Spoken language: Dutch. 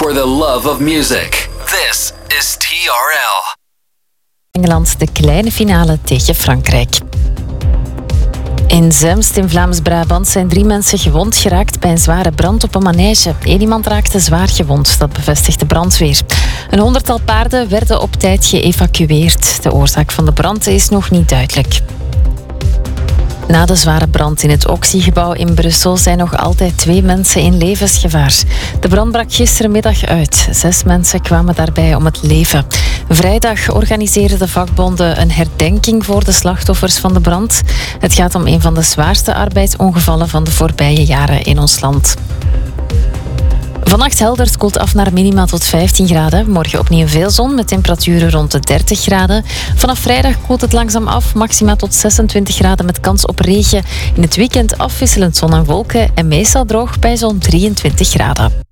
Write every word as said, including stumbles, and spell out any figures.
for the love of music. This is T R L. Engeland de kleine finale tegen Frankrijk. In Zemst in Vlaams-Brabant zijn drie mensen gewond geraakt bij een zware brand op een manege. Eén iemand raakte zwaar gewond, dat bevestigt de brandweer. Een honderdtal paarden werden op tijd geëvacueerd. De oorzaak van de brand is nog niet duidelijk. Na de zware brand in het Oxy-gebouw in Brussel zijn nog altijd twee mensen in levensgevaar. De brand brak gisterenmiddag uit. Zes mensen kwamen daarbij om het leven. Vrijdag organiseerden de vakbonden een herdenking voor de slachtoffers van de brand. Het gaat om een van de zwaarste arbeidsongevallen van de voorbije jaren in ons land. Vannacht helder, het koelt af naar minima tot vijftien graden. Morgen opnieuw veel zon met temperaturen rond de dertig graden. Vanaf vrijdag koelt het langzaam af, maxima tot zesentwintig graden met kans op regen. In het weekend afwisselend zon en wolken en meestal droog bij zo'n drieëntwintig graden.